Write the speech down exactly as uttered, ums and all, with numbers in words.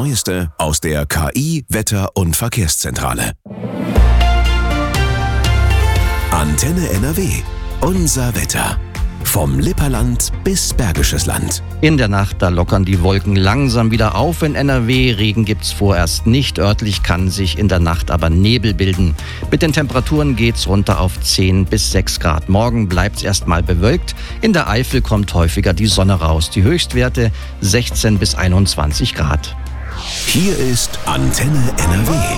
Neueste aus der K I, Wetter- und Verkehrszentrale. Antenne N R W. Unser Wetter. Vom Lipperland bis Bergisches Land. In der Nacht, da lockern die Wolken langsam wieder auf in N R W. Regen gibt's vorerst nicht. Örtlich kann sich in der Nacht aber Nebel bilden. Mit den Temperaturen geht's runter auf zehn bis sechs Grad. Morgen bleibt's erstmal bewölkt. In der Eifel kommt häufiger die Sonne raus. Die Höchstwerte sechzehn bis einundzwanzig Grad. Hier ist Antenne N R W.